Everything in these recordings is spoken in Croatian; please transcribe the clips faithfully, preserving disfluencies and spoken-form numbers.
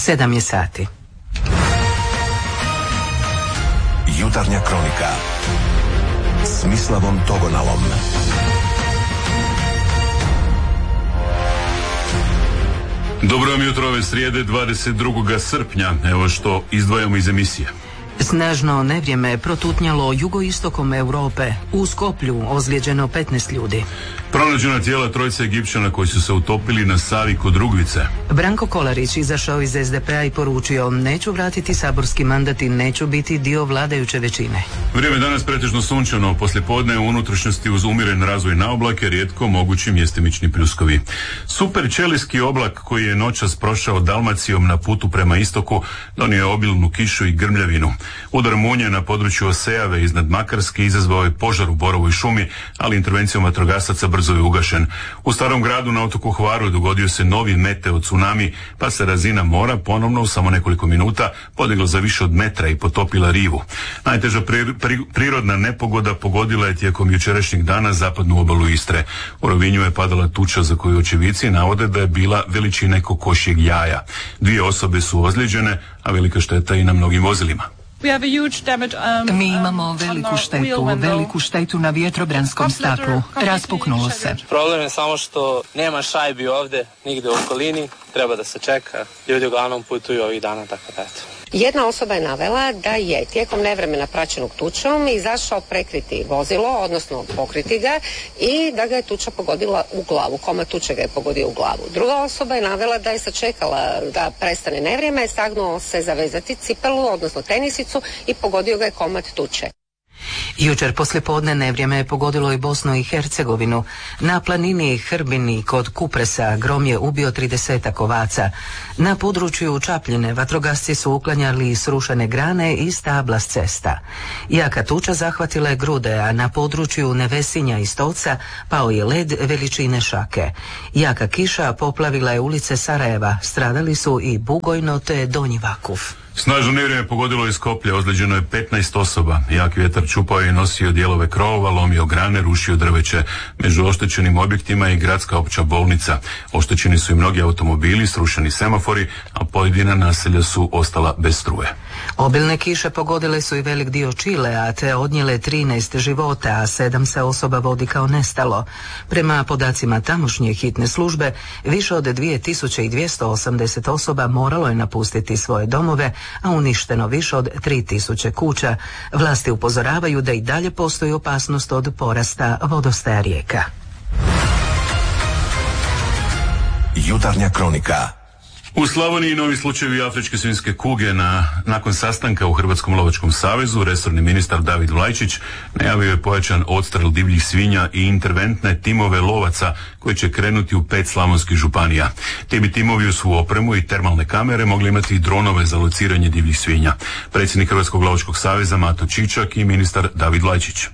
Sedam je sati. Jutarnja kronika s Mislavom Togonalom. Dobro vam jutro ove srijede dvadeset drugog srpnja. Evo što izdvajamo iz emisije. Snažno nevrijeme je protutnjalo jugoistokom Europe. U Skoplju ozlijeđeno petnaest ljudi. Pronađena tijela trojice Egipćana koji su se utopili na Savi kod Rugvice. Branko Kolarić izašao iz es de pe a i poručio: neću vratiti saborski mandat i neću biti dio vladajuće većine. Vrijeme danas pretežno sunčano, poslijepodne u unutrašnjosti uz umiren razvoj na oblake, rijetko mogući mjestimični pljuskovi. Super ćelijski oblak koji je noćas prošao Dalmacijom na putu prema istoku donio je obilnu kišu i grmljavinu. Udar munje na području Osejave iznad Makarske izazvao je požar u Borovoj šumi, ali intervencijom vatrogasaca brzo je ugašen. U Starom gradu na otoku Hvaru dogodio se novi meteo tsunami, pa se razina mora ponovno u samo nekoliko minuta podigla za više od metra i potopila rivu. Najteža pri, pri, prirodna nepogoda pogodila je tijekom jučerašnjeg dana zapadnu obalu Istre. U Rovinju je padala tuča za koju očevici navode da je bila veličine kokošjeg jaja. Dvije osobe su ozlijeđene, a velika šteta i na mnogim vozilima. Mi imamo veliku štetu, veliku štetu na vjetrobranskom staklu. Raspuknulo se. Problem je samo što nema šajbi ovdje, nigdje u okolini, treba da se čeka. Ljudi uglavnom putuju ovih dana, tako da eto. Jedna osoba je navela da je tijekom nevremena praćenog tučom izašao prekriti vozilo, odnosno pokriti ga, i da ga je tuča pogodila u glavu. Komad tuče ga je pogodio u glavu. Druga osoba je navela da je sačekala da prestane nevrijeme, stagnuo se zavezati cipelu, odnosno tenisicu, i pogodio ga je komad tuče. Jučer poslijepodne nevrijeme je pogodilo i Bosnu i Hercegovinu. Na planini Hrbini kod Kupresa grom je ubio tridesetak ovaca. Na području Čapljine vatrogasci su uklanjali srušene grane i stabla s cesta. Jaka tuča zahvatila je Grude, a na području Nevesinja i Stoca pao je led veličine šake. Jaka kiša poplavila je ulice Sarajeva, stradali su i Bugojno te Donji Vakuf. Snažno nevrijeme pogodilo iz Skoplja, ozlijeđeno je petnaest osoba. Jak vjetar čupao je i nosio dijelove krovova, lomio grane, rušio drveće. Među oštećenim objektima je i gradska opća bolnica. Oštećeni su i mnogi automobili, srušeni semafori, a pojedina naselja su ostala bez struje. Obilne kiše pogodile su i velik dio Čilea, te odnijele trinaest života, a sedam se osoba vodi kao nestalo. Prema podacima tamošnje hitne službe, više od dvije tisuće dvjesto osamdeset osoba moralo je napustiti svoje domove, a uništeno više od tri tisuće kuća. Vlasti upozoravaju da i dalje postoji opasnost od porasta vodostaja rijeka. Jutarnja kronika. U Slavoniji novi slučajevi afričke svinjske kuge. Na, nakon sastanka u Hrvatskom lovačkom savezu, resorni ministar David Vlajčić najavio je pojačan odstrel divljih svinja i interventne timove lovaca koji će krenuti u pet slavonskih županija. Ti bi timovi u svu opremu i termalne kamere mogli imati i dronove za lociranje divljih svinja. Predsjednik Hrvatskog lovačkog saveza Mato Čičak i ministar David Vlajčić.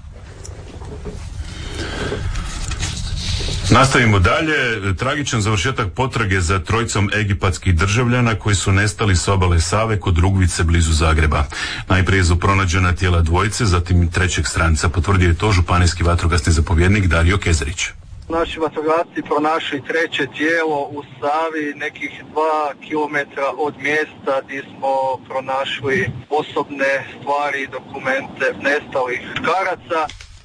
Nastavimo dalje. Tragičan završetak potrage za trojicom egipatskih državljana koji su nestali s obale Save kod Rugvice blizu Zagreba. Najprije su pronađena tijela dvojice, zatim trećeg stranca. Potvrdio je to županijski vatrogasni zapovjednik Dario Kezerić. Naši vatrogasci pronašli treće tijelo u Savi, nekih dva kilometra od mjesta gdje smo pronašli osobne stvari i dokumente nestalih muškaraca.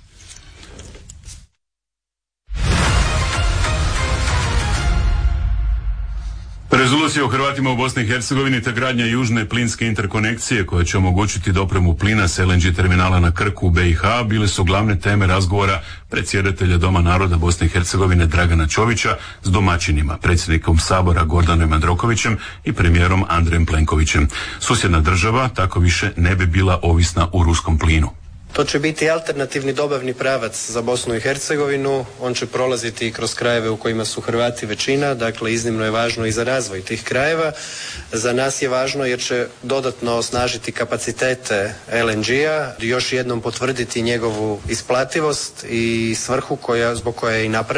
Rezolucija o Hrvatima u Bosni i Hercegovini te gradnja južne plinske interkonekcije koja će omogućiti dopremu plina s el en ge terminala na Krku u be i ha bile su glavne teme razgovora predsjedatelja Doma naroda Bosne i Hercegovine Dragana Čovića s domaćinima, predsjednikom Sabora Gordanom Jandrokovićem i premijerom Andrejem Plenkovićem. Susjedna država tako više ne bi bila ovisna o ruskom plinu. To će biti alternativni dobavni pravac za Bosnu i Hercegovinu, on će prolaziti kroz krajeve u kojima su Hrvati većina, dakle iznimno je važno i za razvoj tih krajeva. Za nas je važno jer će dodatno osnažiti kapacitete el en ge-a, još jednom potvrditi njegovu isplativost i svrhu koja, zbog koje je i napravljen.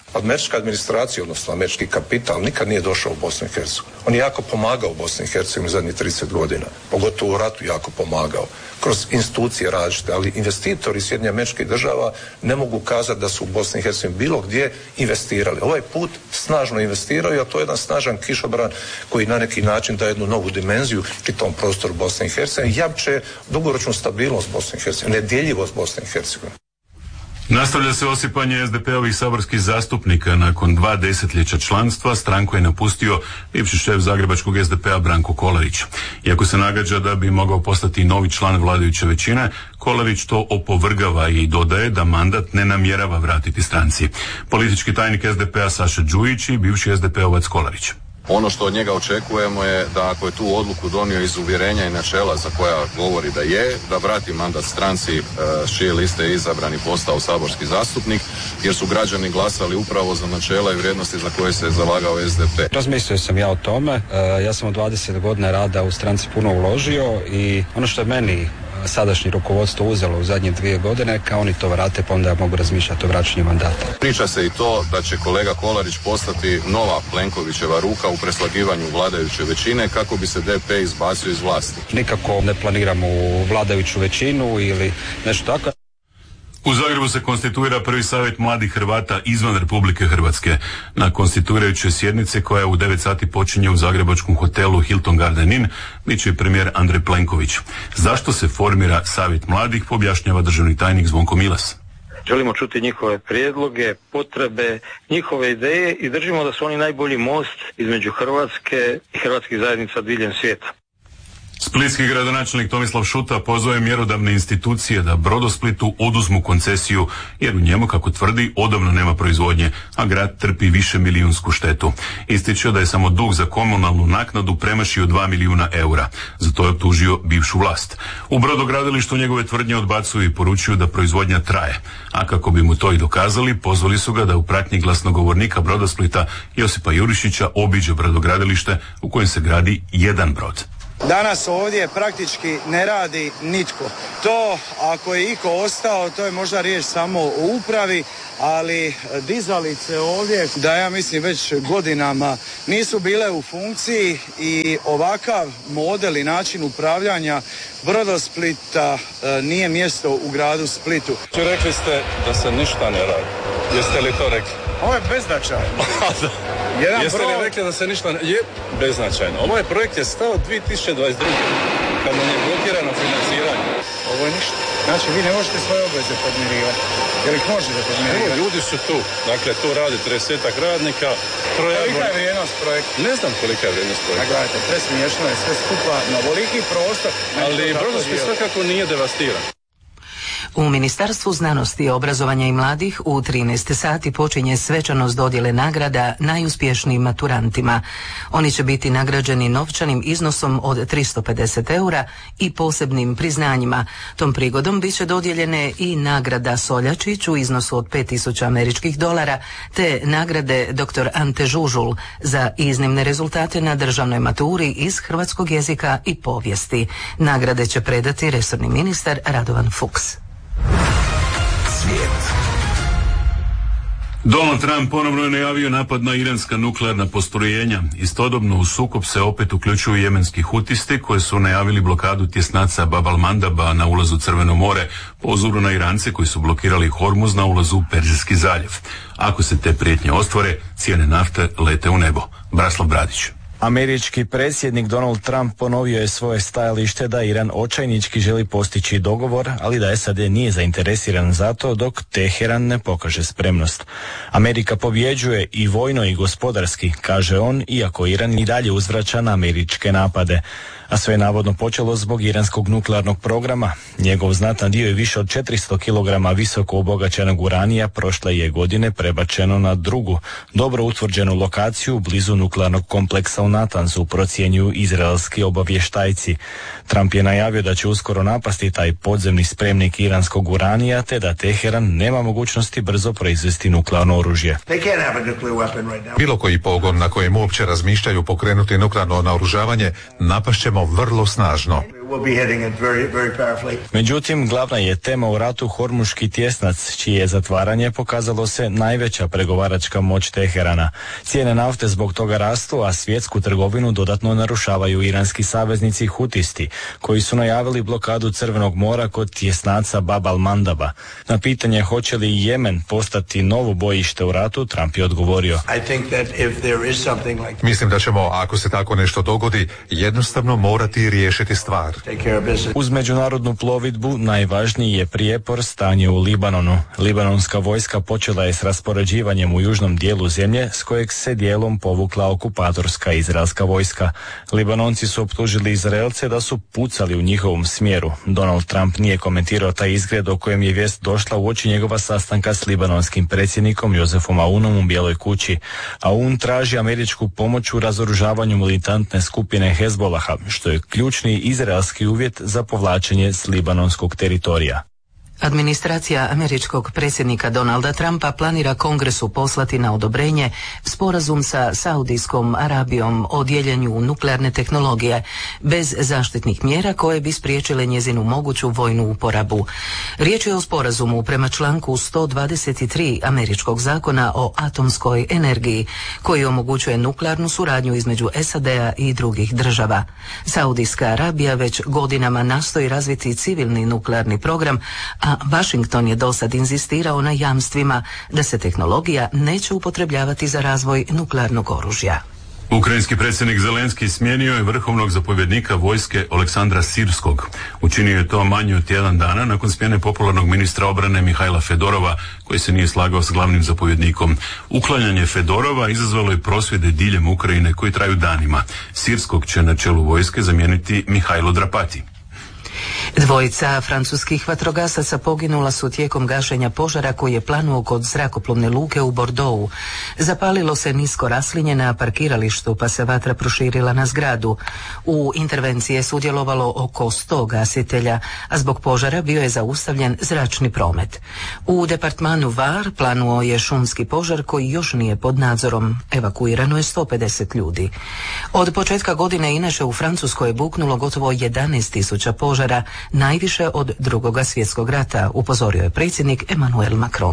Američka administracija, odnosno američki kapital nikad nije došao u Bosnu i Hercegovinu. On je jako pomagao u Bosni i Hercegovini zadnjih trideset godina, pogotovo u ratu jako pomagao, kroz institucije različite, ali investitori Sjedinjenih Američkih Država ne mogu kazati da su u Bosni i Hercegovini bilo gdje investirali. Ovaj put snažno investiraju, a to je jedan snažan kišobran koji na neki način daje jednu novu dimenziju čitavom prostoru Bosne i Hercegovine, jamče dugoročnu stabilnost Bosne i Hercegovine, nedjeljivost Bosne i Hercegovine. Nastavlja se osipanje es de pe-ovih saborskih zastupnika. Nakon dva desetljeća članstva stranku je napustio bivši šef zagrebačkog es de pe-a Branko Kolarić. Iako se nagađa da bi mogao postati novi član vladajuće većine, Kolarić to opovrgava i dodaje da mandat ne namjerava vratiti stranci. Politički tajnik es de pe-a Saša Đujić i bivši es de pe-ovac Kolarić. Ono što od njega očekujemo je da ako je tu odluku donio iz uvjerenja i načela za koja govori da je, da vrati mandat stranci s čije liste je izabran i postao saborski zastupnik, jer su građani glasali upravo za načela i vrijednosti za koje se je zalagao es de pe. Razmislio sam ja o tome, ja sam od dvadeset godina rada u stranci puno uložio i ono što je meni sadašnje rukovodstvo uzelo u zadnje dvije godine, kao oni to vrate, pa onda ja mogu razmišljati o vraćanju mandata. Priča se i to da će kolega Kolarić postati nova Plenkovićeva ruka u preslagivanju vladajuće većine kako bi se de pe izbacio iz vlasti. Nikako ne planiramo u vladajuću većinu ili nešto tako. U Zagrebu se konstituira prvi savjet mladih Hrvata izvan Republike Hrvatske. Na konstituirajućoj sjednici koja u devet sati počinje u zagrebačkom hotelu Hilton Garden Inn bit će premijer Andrej Plenković. Zašto se formira savjet mladih, objašnjava državni tajnik Zvonko Milas. Želimo čuti njihove prijedloge, potrebe, njihove ideje i držimo da su oni najbolji most između Hrvatske i hrvatskih zajednica diljem svijeta. Splitski gradonačelnik Tomislav Šuta pozvao je mjerodavne institucije da Brodosplitu oduzmu koncesiju, jer u njemu, kako tvrdi, odavno nema proizvodnje, a grad trpi više milijunsku štetu. Ističe da je samo dug za komunalnu naknadu premašio dva milijuna eura. Za to je optužio bivšu vlast. U brodogradilištu njegove tvrdnje odbacuju i poručuju da proizvodnja traje. A kako bi mu to i dokazali, pozvali su ga da u pratnji glasnogovornika Brodosplita Josipa Jurišića obiđe brodogradilište u kojem se gradi jedan brod. Danas ovdje praktički ne radi nitko. To, ako je iko ostao, to je možda riječ samo o upravi, ali dizalice ovdje, da ja mislim već godinama nisu bile u funkciji i ovakav model i način upravljanja Brodosplita e, nije mjesto u gradu Splitu. Rekli ste da se ništa ne radi. Jeste li to rekli? Ovo je beznačajno. Jeste broj... li rekli da se ništa ne... Je beznačajno. Ovaj projekt je stao dvije tisuće dvadeset druge kad nam je blokirano financiranje. Ovo je ništa. Znači, vi ne možete svoje obveze podmirivati. Jel ih možete podmirivati? Evo, ljudi su tu. Dakle, tu radi tridesetak radnika. Troja... Kolika je vrijednost projekta? Ne znam kolika je vrijednost projekta. A gledajte, presmiješno je sve skupa na veliki prostor. Ali Brodosplit svakako nije devastiran. U Ministarstvu znanosti, obrazovanja i mladih u trinaest sati počinje svečanost dodjele nagrada najuspješnijim maturantima. Oni će biti nagrađeni novčanim iznosom od tristo pedeset eura i posebnim priznanjima. Tom prigodom bit će dodijeljene i nagrada Soljačić u iznosu od pet tisuća američkih dolara, te nagrade doktor Ante Žužul za iznimne rezultate na državnoj maturi iz hrvatskog jezika i povijesti. Nagrade će predati resorni ministar Radovan Fuchs. Svijet. Donald Trump ponovno je najavio napad na iranska nuklearna postrojenja. Istodobno u sukob se opet uključuju jemenski hutisti koji su najavili blokadu tjesnaca Bab al-Mandaba na ulazu u Crveno more po uzoru na Irance koji su blokirali Hormuz na ulazu u Perzijski zaljev. Ako se te prijetnje ostvare, cijene nafte lete u nebo. Braslav Bradić. Američki predsjednik Donald Trump ponovio je svoje stajalište da Iran očajnički želi postići dogovor, ali da SAD nije zainteresiran za to dok Teheran ne pokaže spremnost. Amerika pobjeđuje i vojno i gospodarski, kaže on, iako Iran i dalje uzvraća na američke napade. A sve je navodno počelo zbog iranskog nuklearnog programa. Njegov znatan dio je više od četiristo kilograma visoko obogaćenog uranija prošle je godine prebačeno na drugu, dobro utvrđenu lokaciju blizu nuklearnog kompleksa u Natanzu, procjenjuju izraelski obavještajci. Trump je najavio da će uskoro napasti taj podzemni spremnik iranskog uranija, te da Teheran nema mogućnosti brzo proizvesti nuklearno oružje. Bilo koji pogon na kojem uopće razmišljaju pokrenuti nuklearno naoružavanje napašćemo vrlo snažno. Međutim, glavna je tema u ratu Hormuški tjesnac, čije je zatvaranje pokazalo se najveća pregovaračka moć Teherana. Cijene nafte zbog toga rastu, a svjetsku trgovinu dodatno narušavaju iranski saveznici Hutisti, koji su najavili blokadu Crvenog mora kod tjesnaca Bab al-Mandaba. Na pitanje hoće li Jemen postati novo bojište u ratu, Trump je odgovorio: Mislim da ćemo, ako se tako nešto dogodi, jednostavno morati riješiti stvar. Uz međunarodnu plovidbu najvažniji je prijepor stanje u Libanonu. Libanonska vojska počela je s raspoređivanjem u južnom dijelu zemlje, s kojeg se dijelom povukla okupatorska izraelska vojska. Libanonci su optužili Izraelce da su pucali u njihovom smjeru. Donald Trump nije komentirao taj izgred o kojem je vijest došla uoči njegova sastanka s libanonskim predsjednikom Josefom Aunom u Bijeloj kući. Aoun traži američku pomoć u razoružavanju militantne skupine Hezbolaha, što je ključni izraelski uvjet za povlačenje s libanonskog teritorija. Administracija američkog predsjednika Donalda Trumpa planira Kongresu poslati na odobrenje sporazum sa Saudijskom Arabijom o dijeljenju nuklearne tehnologije bez zaštitnih mjera koje bi spriječile njezinu moguću vojnu uporabu. Riječ je o sporazumu prema članku sto dvadeset tri američkog zakona o atomskoj energiji koji omogućuje nuklearnu suradnju između S A D-a i drugih država. Saudijska Arabija već godinama nastoji razviti civilni nuklearni program, a Washington je dosad inzistirao na jamstvima da se tehnologija neće upotrebljavati za razvoj nuklearnog oružja. Ukrajinski predsjednik Zelenski smijenio je vrhovnog zapovjednika vojske Oleksandra Sirskog. Učinio je to manje od tjedan dana nakon smjene popularnog ministra obrane Mihajla Fedorova, koji se nije slagao s glavnim zapovjednikom. Uklanjanje Fedorova izazvalo je prosvjede diljem Ukrajine koji traju danima. Sirskog će na čelu vojske zamijeniti Mihajlo Drapati. Dvojica francuskih vatrogasaca poginula su tijekom gašenja požara koji je planuo kod zrakoplovne luke u Bordeauxu. Zapalilo se nisko raslinje na parkiralištu pa se vatra proširila na zgradu. U intervenciji je sudjelovalo oko sto gasitelja, a zbog požara bio je zaustavljen zračni promet. U departmanu Var planuo je šumski požar koji još nije pod nadzorom. Evakuirano je sto pedeset ljudi. Od početka godine inače u Francuskoj je buknulo gotovo jedanaest tisuća požara, najviše od Drugoga svjetskog rata, upozorio je predsjednik Emmanuel Macron.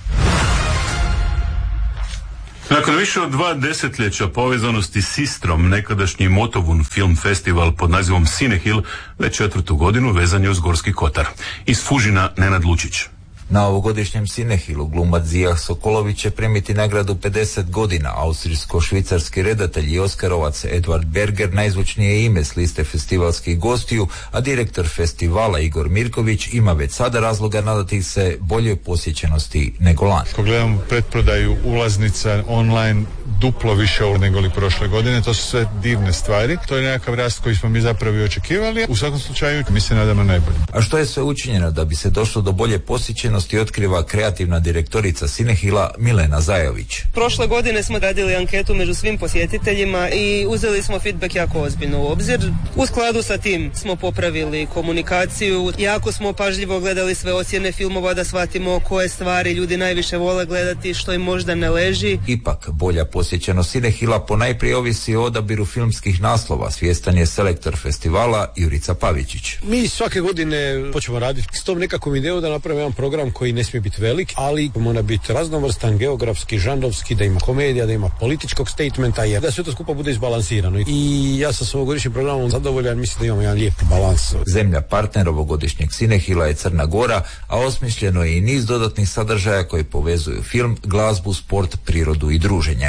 Nakon više od dva desetljeća povezanosti s Istrom, nekadašnji Motovun film festival pod nazivom Cinehill već četvrtu godinu vezan je uz Gorski kotar. Iz Fužina Nenad Lučić. Na ovogodišnjem Cinehillu glumac Zijah Sokolović će primiti nagradu pedeset godina, austrijsko-švicarski redatelj i oskarovac Edward Berger najzvučnije ime s liste festivalskih gostiju, a direktor festivala Igor Mirković ima već sada razloga nadati se boljoj posjećenosti nego lani. Ako gledamo pretprodaju ulaznica online duplo više nego li prošle godine, to su sve divne stvari. To je nekakav rast koji smo mi zapravo i očekivali. U svakom slučaju mi se nadamo najbolje. A što je sve učinjeno da bi se došlo do bolje posjećenosti otkriva kreativna direktorica Cinehilla Milena Zajović. Prošle godine smo radili anketu među svim posjetiteljima i uzeli smo feedback jako ozbiljno u obzir. U skladu sa tim smo popravili komunikaciju, jako smo pažljivo gledali sve ocjene filmova da shvatimo koje stvari ljudi najviše vole gledati, što im možda ne leži. Ipak, bolja posjećenost Cinehilla ponajprije ovisi o odabiru filmskih naslova, svjestan je selektor festivala Jurica Pavičić. Mi svake godine počnemo raditi s tom nekakvom idejom da napravimo jedan program koji ne smije biti velik, ali mora biti raznovrstan, geografski, žanrovski, da ima komedija, da ima političkog statementa, jer da sve to skupa bude izbalansirano. I ja sam s ovogodišnjim programom zadovoljan, mislim da imamo jedan lijep balans. Zemlja partner ovogodišnjeg Cinehilla je Crna Gora, a osmišljeno je i niz dodatnih sadržaja koji povezuju film, glazbu, sport, prirodu i druženje.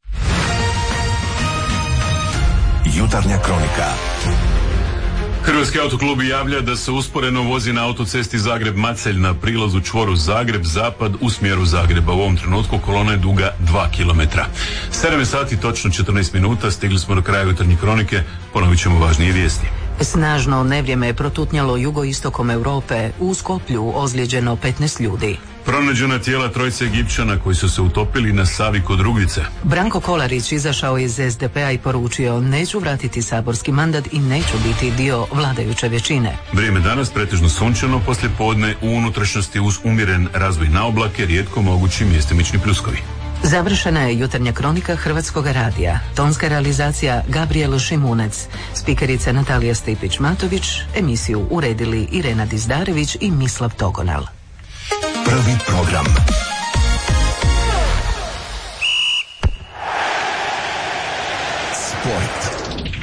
Jutarnja kronika. Hrvatski autoklub javlja da se usporeno vozi na autocesti Zagreb-Macelj na prilazu čvoru Zagreb-Zapad u smjeru Zagreba. U ovom trenutku kolona je duga dva kilometra. sedam sati, točno četrnaest minuta, stigli smo do kraja jutarnje kronike, ponovit ćemo važnije vijesti. Snažno nevrijeme je protutnjalo jugoistokom Europe. U Skoplju ozlijeđeno petnaest ljudi. Pronađena tijela trojice Egipćana koji su se utopili na Savi kod Rugvice. Branko Kolarić izašao iz S D P-a i poručio: neću vratiti saborski mandat i neću biti dio vladajuće većine. Vrijeme danas pretežno sunčano, poslije podne u unutrašnjosti uz umjeren razvoj na oblake, rijetko mogući mjestimični pljuskovi. Završena je jutarnja kronika Hrvatskog radija. Tonska realizacija Gabriel Šimunec. Spikerica Natalija Stipić-Matović. Emisiju uredili Irena Dizdarević i Mislav Togonal. Prvi program. Sport.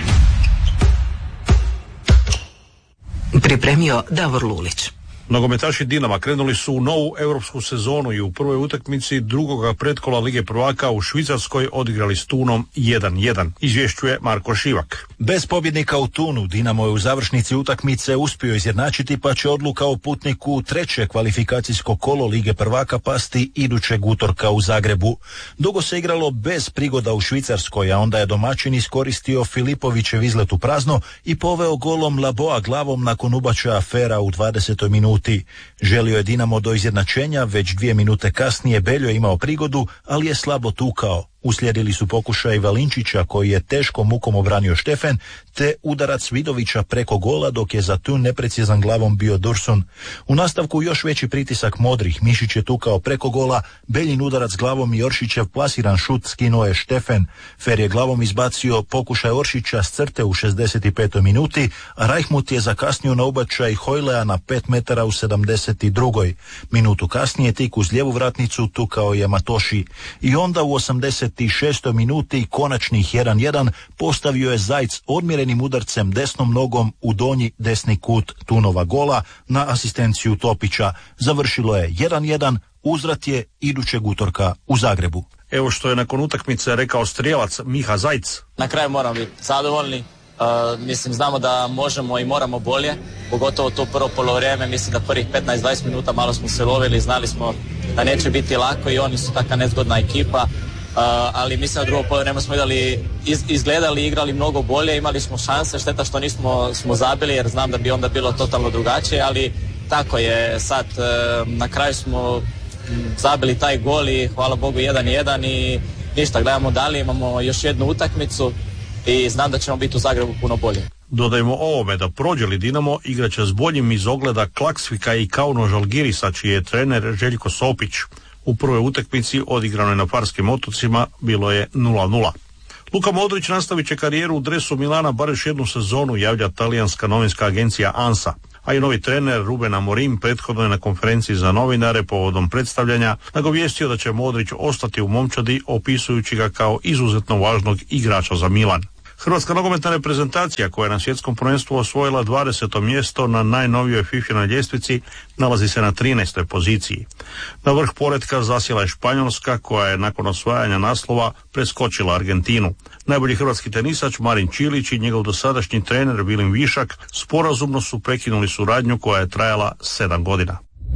Pripremio Davor Lulić. Nogometaši Dinama krenuli su u novu europsku sezonu i u prvoj utakmici drugoga pretkola Lige prvaka u Švicarskoj odigrali s Tunom jedan jedan. Izvješćuje Marko Šivak. Bez pobjednika u Tunu, Dinamo je u završnici utakmice uspio izjednačiti, pa će odluka o putniku u treće kvalifikacijsko kolo Lige prvaka pasti idućeg utorka u Zagrebu. Dugo se igralo bez prigoda u Švicarskoj, a onda je domaćin iskoristio Filipovićev izlet u prazno i poveo golom Laboa glavom nakon ubačaja Fera u dvadesetoj minuti. Želio je Dinamo do izjednačenja, već dvije minute kasnije Beljo je imao prigodu, ali je slabo tukao. Uslijedili su pokušaj Valinčića koji je teškom mukom obranio Štefen, te udarac Vidovića preko gola, dok je za Tun neprecizan glavom bio Dursun. U nastavku još veći pritisak Modrih, Mišić je tukao preko gola, Beljin udarac glavom i Oršićev plasiran šut skinuo je Štefen. Fer je glavom izbacio pokušaj Oršića s crte u šezdeset petoj minuti, a Reichmuth je zakasnio na ubačaj Hojlea na pet metara u sedamdeset drugoj. Minutu kasnije tik uz lijevu vratnicu tukao je Matoši. I onda u osamdeset šestoj minuti konačnih jedan jedan postavio je Zajc odmjerenim udarcem desnom nogom u donji desni kut Tunova gola na asistenciju Topića. Završilo je jedan jedan, uzvrat je idućeg utorka u Zagrebu. Evo što je nakon utakmice rekao strijelac Miha Zajc. Na kraju moramo biti zadovoljni. Uh, mislim, znamo da možemo i moramo bolje, pogotovo to prvo polovrijeme. Mislim da prvih petnaest dvadeset minuta malo smo se lovili, znali smo da neće biti lako i oni su taka nezgodna ekipa. Uh, ali mislim da drugo poluvreme smo idali, iz, izgledali i igrali mnogo bolje, imali smo šanse, šteta što nismo smo zabili jer znam da bi onda bilo totalno drugačije, ali tako je sad, uh, na kraju smo zabili taj gol i hvala Bogu jedan jedan i ništa, gledamo dalje, imamo još jednu utakmicu i znam da ćemo biti u Zagrebu puno bolje. Dodajmo ovome da prođe li Dinamo, igraće s boljim iz ogleda Klaksvika i Kauno Žalgirisa, čiji je trener Željko Sopić. U prvoj utakmici odigranoj na Farskim otocima bilo je nula nula. Luka Modrić nastavit će karijeru u dresu Milana bar još jednu sezonu, javlja talijanska novinska agencija ANSA. A i novi trener Ruben Amorim prethodno je na konferenciji za novinare povodom predstavljanja nagovijestio da će Modrić ostati u momčadi, opisujući ga kao izuzetno važnog igrača za Milan. Hrvatska nogometna reprezentacija koja je na svjetskom prvenstvu osvojila dvadeseto mjesto na najnovijoj FIFInoj ljestvici nalazi se na trinaestoj poziciji. Na vrh poretka zasjela je Španjolska koja je nakon osvajanja naslova preskočila Argentinu. Najbolji hrvatski tenisač Marin Čilić i njegov dosadašnji trener Vilim Višak sporazumno su prekinuli suradnju koja je trajala sedam godina.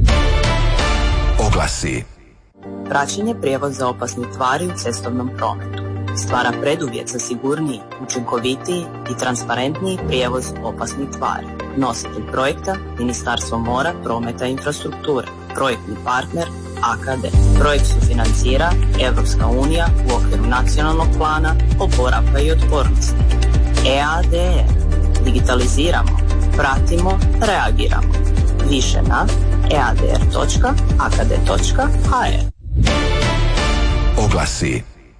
Oglasi. Praćenje prijevoza opasnih tvari u cestovnom prometu stvara preduvjet za sigurniji, učinkovitiji i transparentniji prijevoz opasnih tvari. Nositelj projekta Ministarstvo mora, prometa i infrastrukture. Projektni partner A K D. Projekt sufinancira Europska unija u okviru nacionalnog plana oporavka i otpornosti. E A D R. Digitaliziramo, pratimo, reagiramo. Više na e a d r točka a k d točka h r. Oglasi.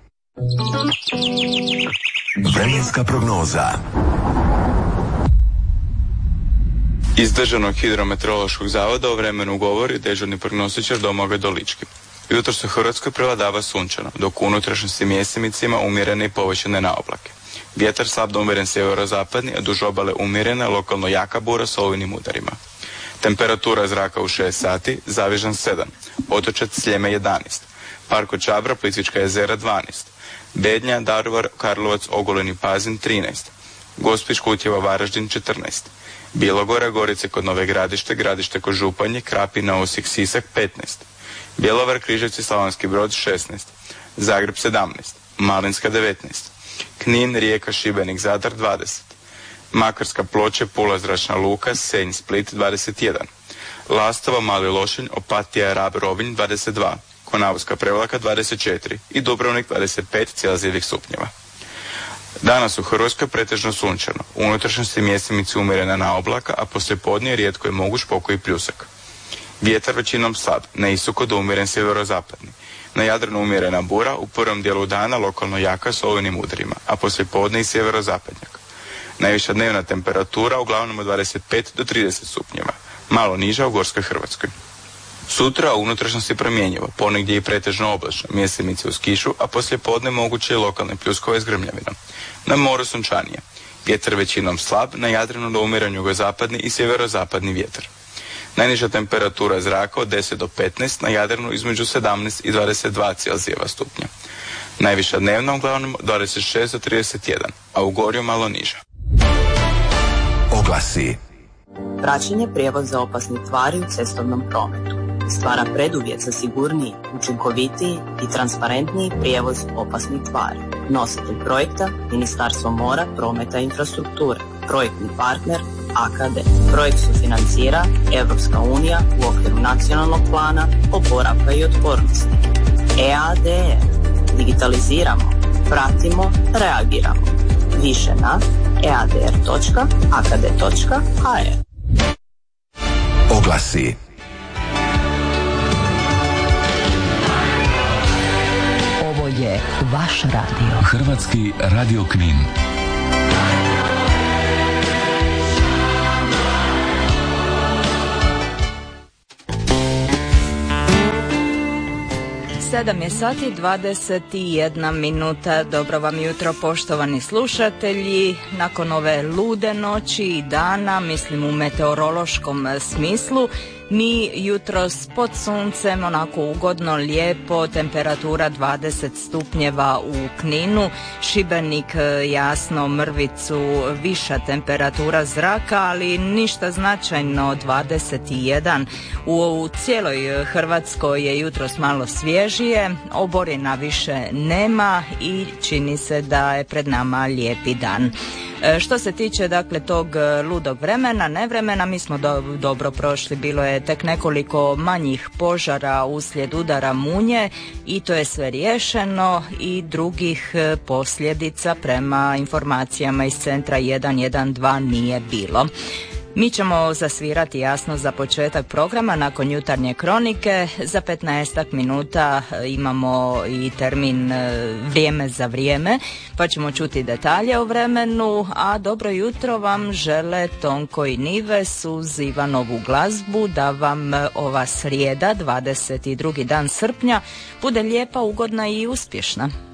Vremenska prognoza. Iz Državnog hidrometeorološkog zavoda o vremenu govori dežurni prognostičar Domagoj Dolički. Jutros u Hrvatskoj prevladava sunčano, dok u unutrašnjosti mjesecima umjerene i povećane na oblake. Vjetar slab do umjeren sjeverozapadni, a duž obale umjerena, lokalno jaka bura s olujnim udarima. Temperatura zraka u šest sati, Zavižan sedam, Otočac Sljeme jedanaest, Parko Čabra, Plitvička jezera dvanaest, Bednja, Daruvar, Karlovac, Ogulin i Pazin trinaest, Gospić, Kutjeva, Varaždin četrnaest, Bilogora, Gorice kod Nove Gradište, Gradište kod Županje, Krapina, Osijek, Sisak petnaest, Bjelovar, Križevci, Slavonski Brod šesnaest, Zagreb sedamnaest, Malinska devetnaest, Knin, Rijeka, Šibenik, Zadar dvadeset, Makarska, Ploče, Pula, Zračna luka, Senj, Split dvadeset jedan, Lastova, Mali Lošinj, Opatija, Rab, Rovinj dvadeset dva, Konavska Prevlaka dvadeset četiri i Dubrovnik dvadeset pet celzijevih stupnjeva. Danas u Hrvatskoj pretežno sunčano, u unutrašnjosti mjesecimici umjerena na oblaka, a poslijepodne rijetko je moguć pokoji pljusak. Vjetar većinom slab, na istoku do umjeren sjeverozapadni. Na Jadranu umjerena bura, u prvom dijelu dana lokalno jaka s olujnim udrima, a poslijepodne i sjeverozapadnjak. Najviša dnevna temperatura uglavnom od dvadeset pet do trideset stupnjeva, malo niža u Gorskoj Hrvatskoj. Sutra u unutrašnjosti promjenjivo, ponegdje i pretežno oblačno, mjesemice uz kišu, a poslijepodne moguće i lokalne pljuskove s grmljavinom. Na moru sunčanije. Vjetar većinom slab, na Jadranu do umjeran jugozapadni i sjeverozapadni vjetar. Najniža temperatura zraka od deset do petnaest, na Jadranu između sedamnaest i dvadeset dva Celzijeva stupnja. Najviša dnevna uglavnom dvadeset šest do trideset jedan, a u Gorju malo niža. Oglasi. Praćenje prijevoza opasnih tvari u cestovnom prometu stvara preduvjet za sigurniji, učinkovitiji i transparentniji prijevoz opasnih tvari. Nositelj projekta Ministarstvo mora, prometa i infrastrukture. Projektni partner A K D. Projekt sufinancira Europska unija u okviru nacionalnog plana oporavka i otpornosti. E A D R. Digitaliziramo, pratimo, reagiramo. Više na e a d r točka a k d točka h r. Oglasi. Ovo je vaš radio. Hrvatski radio Knin. sedam je sati dvadeset jedna minuta. Dobro vam jutro, poštovani slušatelji. Nakon ove lude noći i dana, mislim u meteorološkom smislu, mi jutros pod suncem, onako ugodno, lijepo, temperatura dvadeset stupnjeva u Kninu, Šibenik jasno mrvicu viša temperatura zraka, ali ništa značajno, dvadeset jedan. U, u cijeloj Hrvatskoj je jutros malo svježije, oborina više nema i čini se da je pred nama lijepi dan. Što se tiče dakle tog ludog vremena, nevremena, mi smo do, dobro prošli, bilo je tek nekoliko manjih požara uslijed udara munje i to je sve riješeno i drugih posljedica prema informacijama iz centra jedan jedan dva nije bilo. Mi ćemo zasvirati jasno za početak programa nakon jutarnje kronike. Za petnaestak minuta imamo i termin vrijeme za vrijeme, pa ćemo čuti detalje o vremenu, a dobro jutro vam žele Tonko i Nives uz Ivanovu glazbu, da vam ova srijeda, dvadeset drugi dan srpnja, bude lijepa, ugodna i uspješna.